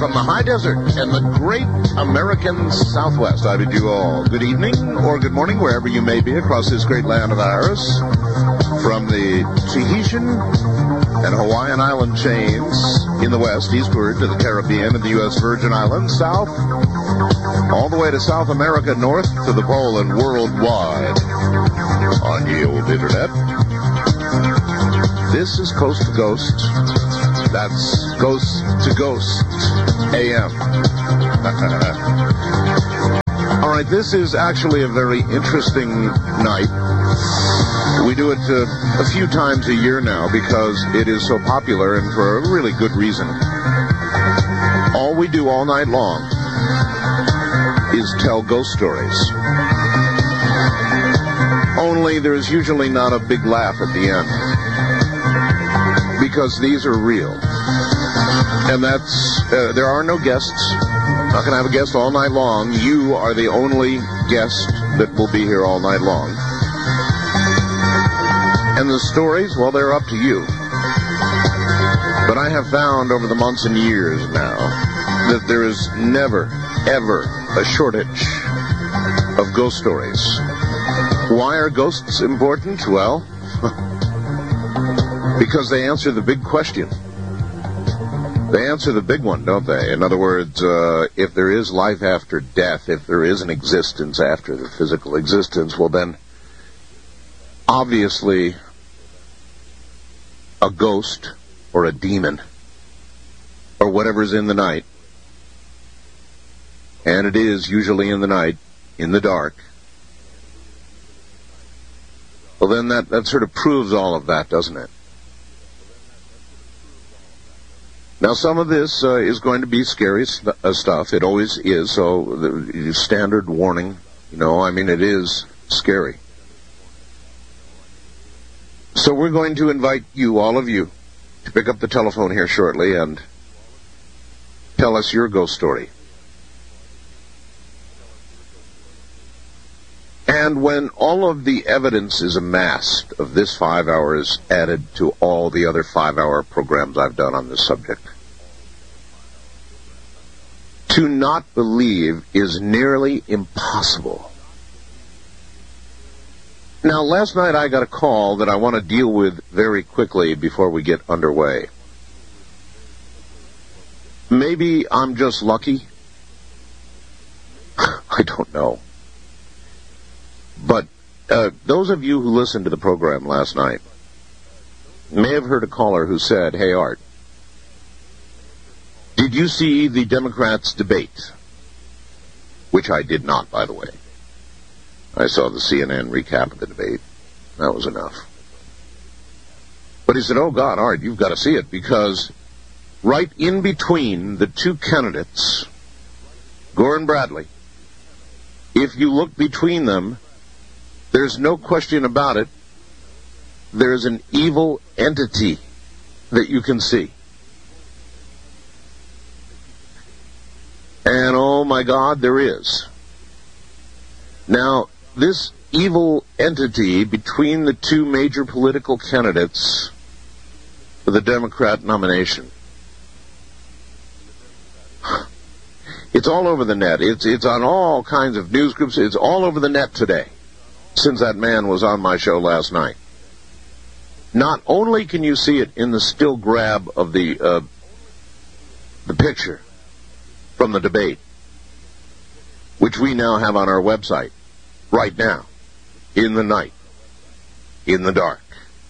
from the high desert and the great American Southwest, I bid you all good evening or good morning, wherever you may be across this great land of ours. From the Tahitian and Hawaiian island chains in the west, eastward to the Caribbean and the U.S. Virgin Islands, south, all the way to South America, north to the pole, and worldwide on the old internet. This is Coast to Ghost. That's Ghost to Ghost AM. All right, this is actually a very interesting night. We do it a few times a year now because it is so popular and for a really good reason. All we do all night long is tell ghost stories. Only there's usually not a big laugh at the end, because these are real. And that's, there are no guests. Not going to have a guest all night long. You are the only guest that will be here all night long. And the stories, well, they're up to you. But I have found over the months and years now that there is never, ever a shortage of ghost stories. Why are ghosts important? Well, because they answer the big question. They answer the big one, don't they? In other words, if there is life after death, if there is an existence after the physical existence, well then, obviously, a ghost or a demon or whatever's in the night, and it is usually in the night, in the dark, well then that sort of proves all of that, doesn't it? Now, some of this is going to be scary stuff. It always is, so the standard warning, it is scary. So we're going to invite you, all of you, to pick up the telephone here shortly and tell us your ghost story. And when all of the evidence is amassed of this 5 hours added to all the other 5-hour programs I've done on this subject, to not believe is nearly impossible. Now, last night I got a call that I want to deal with very quickly before we get underway. Maybe I'm just lucky. I don't know. But those of you who listened to the program last night may have heard a caller who said, "Hey, Art, did you see the Democrats' debate?" Which I did not, by the way. I saw the CNN recap of the debate. That was enough. But he said, "Oh, God, Art, you've got to see it, because right in between the two candidates, Gore and Bradley, if you look between them, there's no question about it, there's an evil entity that you can see." And oh my God, there is. Now, this evil entity between the two major political candidates for the Democrat nomination, it's all over the net. It's on all kinds of news groups. It's all over the net today, since that man was on my show last night. Not only can you see it in the still grab of the picture from the debate, which we now have on our website, right now, in the night, in the dark.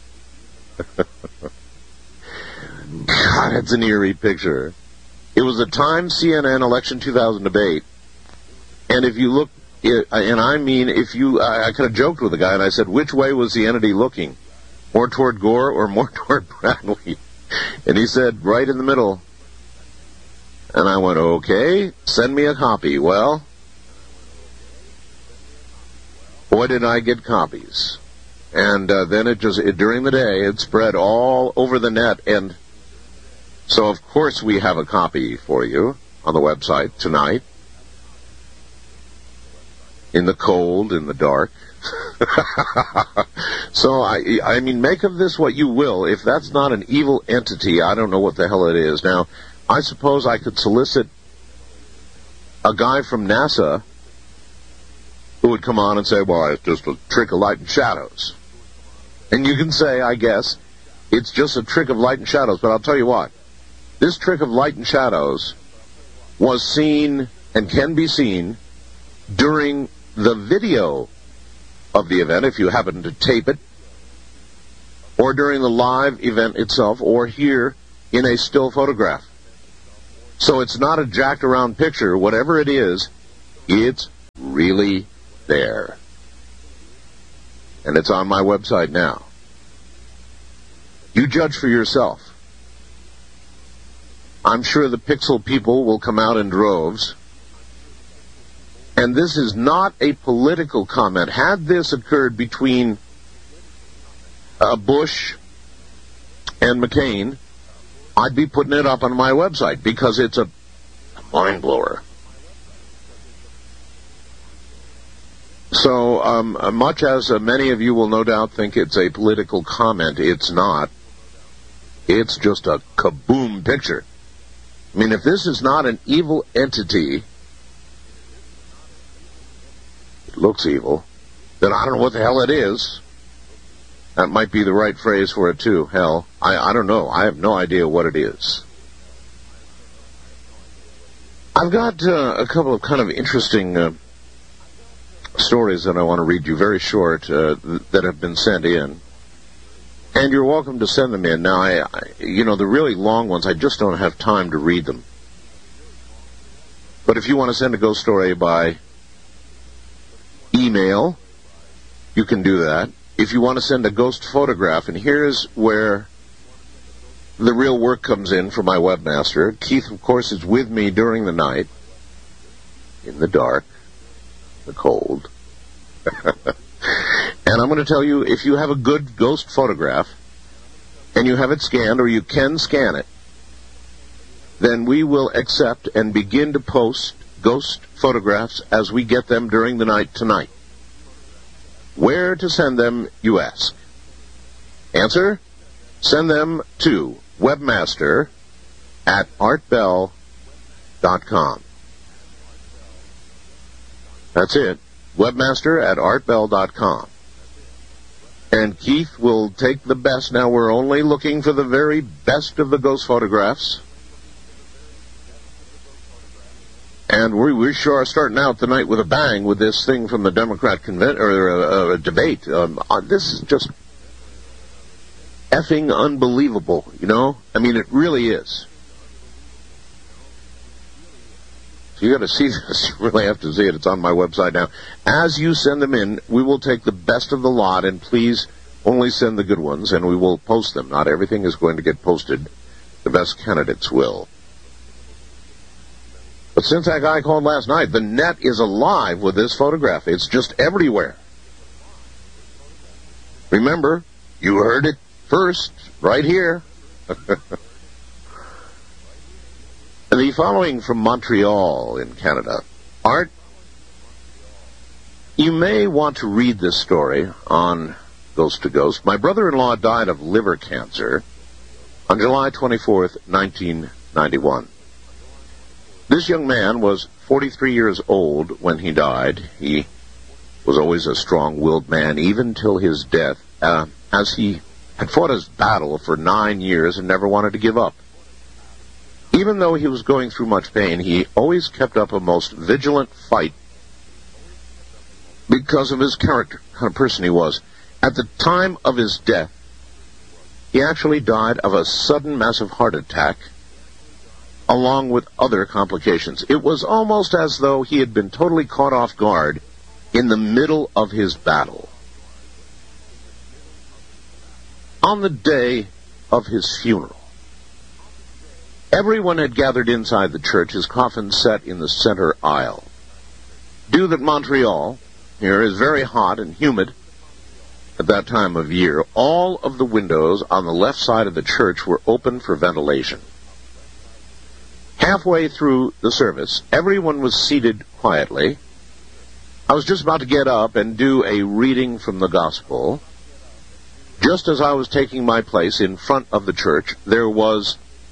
God, it's an eerie picture. It was the Times CNN Election 2000 debate, and if you look, I could have joked with the guy, and I said, which way was the entity looking? More toward Gore or more toward Bradley? And he said, right in the middle. And I went, okay, send me a copy. Well, boy, did I get copies. And then during the day, it spread all over the net. And so, of course, we have a copy for you on the website tonight. In the cold, in the dark. So, I mean, make of this what you will. If that's not an evil entity, I don't know what the hell it is. Now, I suppose I could solicit a guy from NASA who would come on and say, well, it's just a trick of light and shadows. And you can say, I guess, it's just a trick of light and shadows, but I'll tell you what, this trick of light and shadows was seen and can be seen during the video of the event, if you happen to tape it, or during the live event itself, or here in a still photograph. So it's not a jacked around picture. Whatever it is, it's really there. And it's on my website now. You judge for yourself. I'm sure the Pixel people will come out in droves. And this is not a political comment. Had this occurred between Bush and McCain, I'd be putting it up on my website because it's a mind blower. So, much as many of you will no doubt think it's a political comment, it's not. It's just a kaboom picture. I mean, if this is not an evil entity, it looks evil, then I don't know what the hell it is. That might be the right phrase for it, too. Hell, I don't know. I have no idea what it is. I've got a couple of kind of interesting stories that I want to read you, very short, that have been sent in. And you're welcome to send them in. Now, the really long ones, I just don't have time to read them. But if you want to send a ghost story by email, you can do that. If you want to send a ghost photograph, and here's where the real work comes in for my webmaster. Keith, of course, is with me during the night, in the dark, the cold. And I'm going to tell you, if you have a good ghost photograph, and you have it scanned, or you can scan it, then we will accept and begin to post ghost photographs as we get them during the night tonight. Where to send them, you ask. Answer? Send them to webmaster@artbell.com. That's it. Webmaster@artbell.com. And Keith will take the best. Now, we're only looking for the very best of the ghost photographs. And we sure are starting out tonight with a bang with this thing from the Democrat debate. This is just effing unbelievable, you know? I mean, it really is. So you got to see this. You really have to see it. It's on my website now. As you send them in, we will take the best of the lot, and please only send the good ones, and we will post them. Not everything is going to get posted. The best candidates will. But since that guy called last night, the net is alive with this photograph. It's just everywhere. Remember, you heard it first, right here. The following from Montreal in Canada. Art, you may want to read this story on Ghost to Ghost. My brother-in-law died of liver cancer on July 24th, 1991. This young man was 43 years old when he died. He was always a strong-willed man, even till his death, as he had fought his battle for 9 years and never wanted to give up. Even though he was going through much pain, he always kept up a most vigilant fight because of his character, the kind of person he was. At the time of his death, he actually died of a sudden massive heart attack, along with other complications. It was almost as though he had been totally caught off guard in the middle of his battle. On the day of his funeral, everyone had gathered inside the church, his coffin set in the center aisle. Due that Montreal here is very hot and humid at that time of year, all of the windows on the left side of the church were open for ventilation. Halfway through the service, everyone was seated quietly. I was just about to get up and do a reading from the gospel. Just as I was taking my place in front of the church, there was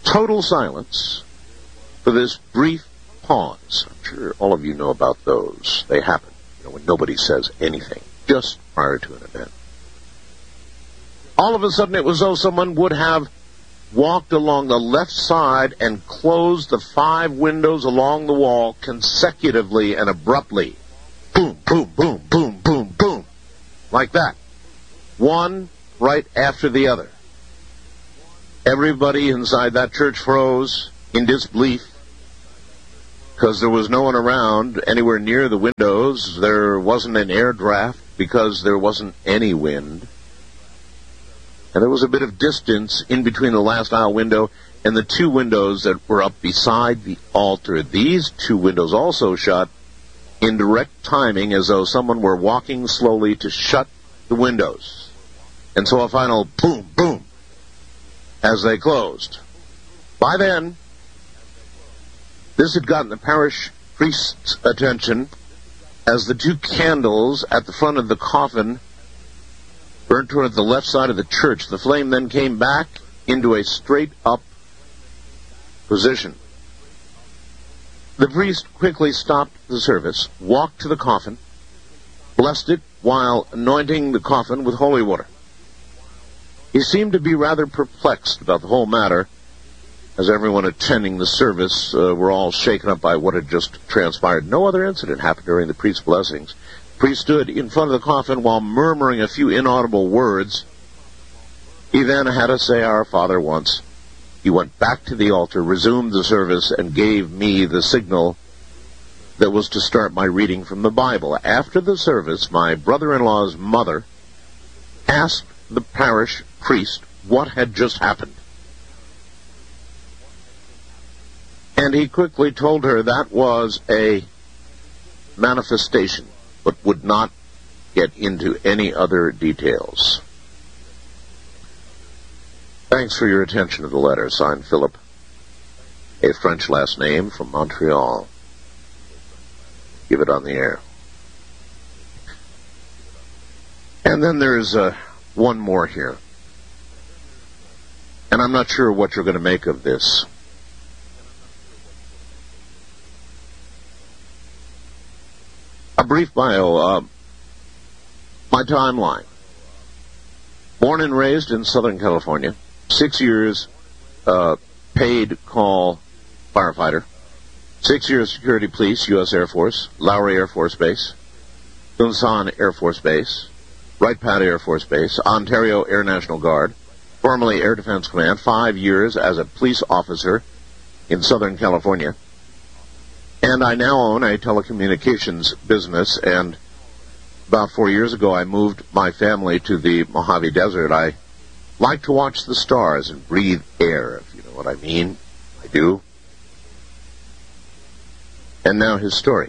total silence for this brief pause. I'm sure all of you know about those. They happen, when nobody says anything, just prior to an event. All of a sudden, it was as though someone would have walked along the left side and closed the 5 windows along the wall consecutively and abruptly. Boom, boom, boom, boom, boom, boom. Like that. One right after the other. Everybody inside that church froze in disbelief because there was no one around anywhere near the windows. There wasn't an air draft because there wasn't any wind. And there was a bit of distance in between the last aisle window and the 2 windows that were up beside the altar. These 2 windows also shut in direct timing as though someone were walking slowly to shut the windows. And so a final boom, boom, as they closed. By then, this had gotten the parish priest's attention as the 2 candles at the front of the coffin burnt toward the left side of the church. The flame then came back into a straight-up position. The priest quickly stopped the service, walked to the coffin, blessed it while anointing the coffin with holy water. He seemed to be rather perplexed about the whole matter, as everyone attending the service were all shaken up by what had just transpired. No other incident happened during the priest's blessings. The priest stood in front of the coffin while murmuring a few inaudible words. He then had to say Our Father once. He went back to the altar, resumed the service, and gave me the signal that was to start my reading from the Bible. After the service, my brother-in-law's mother asked the parish priest what had just happened. And he quickly told her that was a manifestation, but would not get into any other details. Thanks for your attention to the letter. Signed, Philip. A French last name from Montreal. Give it on the air. And then there's one more here. And I'm not sure what you're going to make of this. A brief bio. My timeline. Born and raised in Southern California. 6 years paid call firefighter. 6 years security police, U.S. Air Force, Lowry Air Force Base, Kunsan Air Force Base, Wright Pat Air Force Base, Ontario Air National Guard, formerly Air Defense Command, 5 years as a police officer in Southern California. And I now own a telecommunications business, and about 4 years ago I moved my family to the Mojave Desert. I like to watch the stars and breathe air, if you know what I mean. I do. And now his story.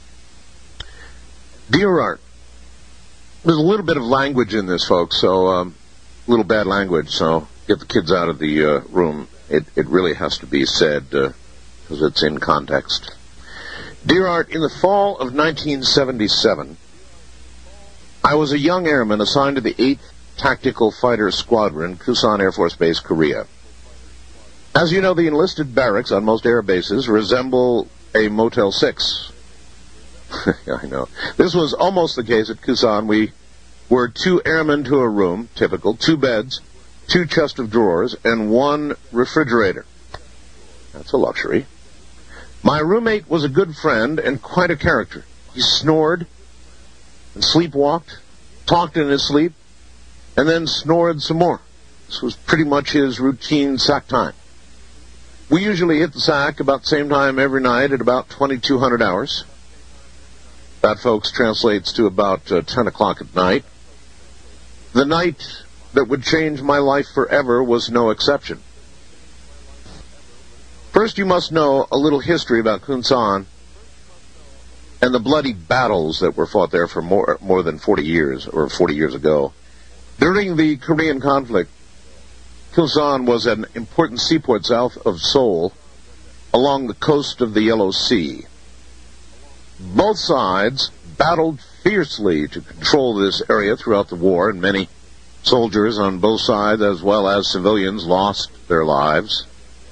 Dear Art, there's a little bit of language in this, folks, so a little bad language, so get the kids out of the room. It really has to be said because it's in context. Dear Art, in the fall of 1977, I was a young airman assigned to the 8th Tactical Fighter Squadron, Kusan Air Force Base, Korea. As you know, the enlisted barracks on most air bases resemble a Motel 6. I know. This was almost the case at Kusan. We were 2 airmen to a room, typical, 2 beds, 2 chests of drawers, and 1 refrigerator. That's a luxury. My roommate was a good friend and quite a character. He snored and sleepwalked, talked in his sleep, and then snored some more. This was pretty much his routine sack time. We usually hit the sack about the same time every night at about 2200 hours. That, folks, translates to about 10 o'clock at night. The night that would change my life forever was no exception. First, you must know a little history about Kunsan and the bloody battles that were fought there for more than 40 years, or 40 years ago. During the Korean conflict, Kunsan was an important seaport south of Seoul along the coast of the Yellow Sea. Both sides battled fiercely to control this area throughout the war, and many soldiers on both sides as well as civilians lost their lives.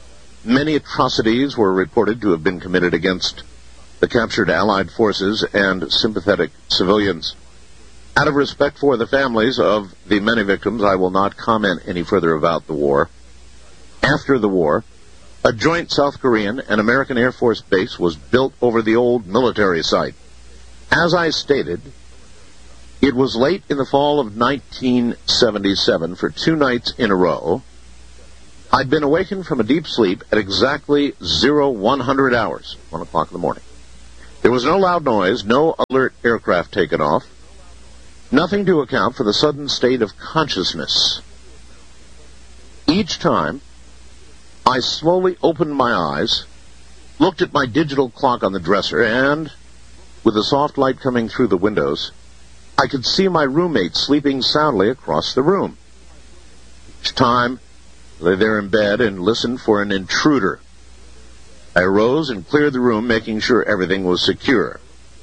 many atrocities were reported to have been committed against the captured Allied forces and sympathetic civilians. Out of respect for the families of the many victims, I will not comment any further about the war. After the war, a joint South Korean and American Air Force base was built over the old military site. As I stated, it was late in the fall of 1977 for 2 nights in a row. I'd been awakened from a deep sleep at exactly 0100 hours, 1 o'clock in the morning. There was no loud noise, no alert aircraft taken off, nothing to account for the sudden state of consciousness. Each time, I slowly opened my eyes, looked at my digital clock on the dresser, and, with the soft light coming through the windows, I could see my roommate sleeping soundly across the room. Each time, I lay there in bed and listened for an intruder. I arose and cleared the room, making sure everything was secure.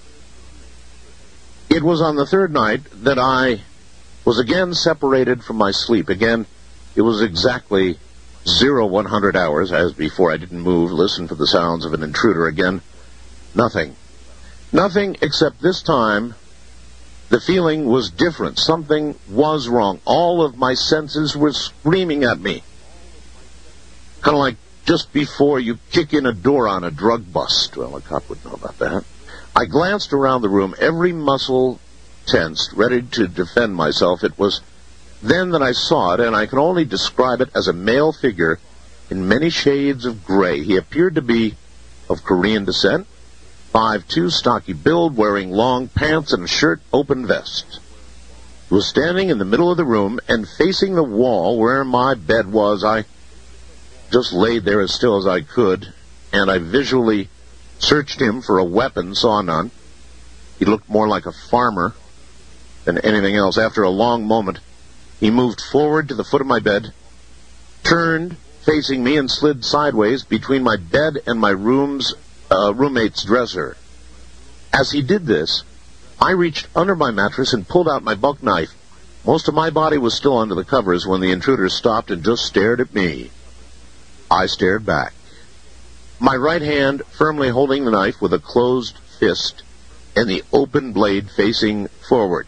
It was on the 3rd night that I was again separated from my sleep. Again, it was exactly 0100 hours, as before. I didn't move, listen for the sounds of an intruder. Again, nothing. Nothing, except this time, the feeling was different. Something was wrong. All of my senses were screaming at me. Kind of like just before you kick in a door on a drug bust. Well, a cop would know about that. I glanced around the room, every muscle tensed, ready to defend myself. It was then that I saw it, and I can only describe it as a male figure in many shades of gray. He appeared to be of Korean descent, 5'2", stocky build, wearing long pants and a shirt, open vest. He was standing in the middle of the room and facing the wall where my bed was. I just laid there as still as I could, and I visually searched him for a weapon, saw none. He looked more like a farmer than anything else. After a long moment, he moved forward to the foot of my bed, turned facing me, and slid sideways between my bed and my roommate's dresser. As he did this, I reached under my mattress and pulled out my buck knife. Most of my body was still under the covers when the intruder stopped and just stared at me. I stared back, my right hand firmly holding the knife with a closed fist and the open blade facing forward.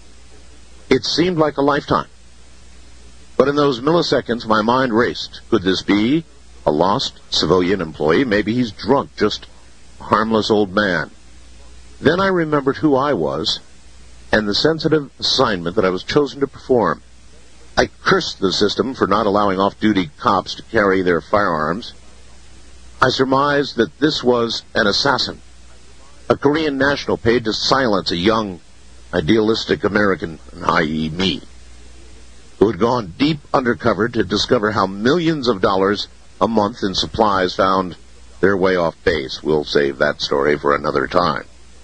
It seemed like a lifetime. But in those milliseconds, my mind raced. Could this be a lost civilian employee? Maybe he's drunk, just a harmless old man. Then I remembered who I was and the sensitive assignment that I was chosen to perform. I cursed the system for not allowing off-duty cops to carry their firearms. I surmised that this was an assassin, a Korean national paid to silence a young, idealistic American, i.e. me, who had gone deep undercover to discover how millions of dollars a month in supplies found their way off base. We'll save that story for another time.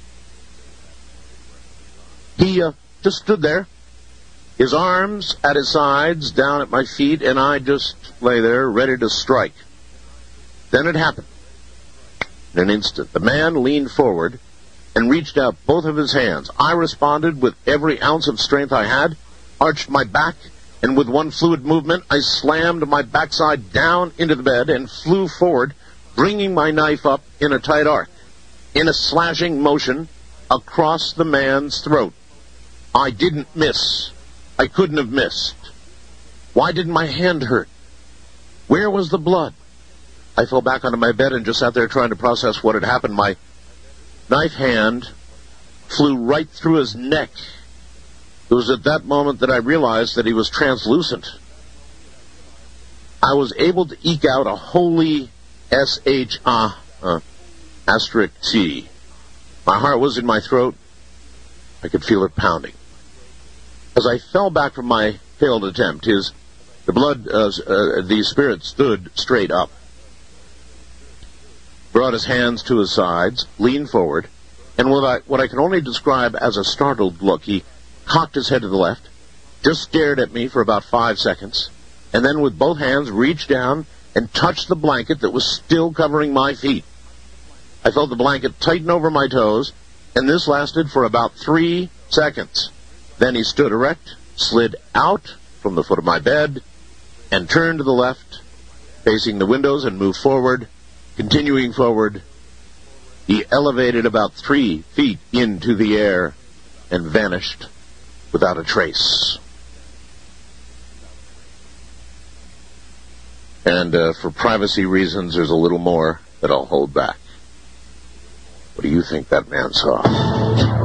He just stood there, his arms at his sides, down at my feet, and I just lay there ready to strike. Then it happened. In an instant, the man leaned forward and reached out both of his hands. I responded with every ounce of strength I had, arched my back, and with one fluid movement, I slammed my backside down into the bed and flew forward, bringing my knife up in a tight arc, in a slashing motion across the man's throat. I didn't miss. I couldn't have missed. Why didn't my hand hurt? Where was the blood? I fell back onto my bed and just sat there trying to process what had happened. My knife hand flew right through his neck. It was at that moment that I realized that he was translucent. I was able to eke out a holy asterisk T. My heart was in my throat. I could feel it pounding. As I fell back from my failed attempt, the spirit stood straight up, brought his hands to his sides, leaned forward, and with what I can only describe as a startled look, he cocked his head to the left, just stared at me for about 5 seconds, and then with both hands reached down and touched the blanket that was still covering my feet. I felt the blanket tighten over my toes, and this lasted for about 3 seconds. Then he stood erect, slid out from the foot of my bed, and turned to the left, facing the windows and moved forward. Continuing forward, he elevated about 3 feet into the air and vanished without a trace. And for privacy reasons, there's a little more that I'll hold back. What do you think that man saw?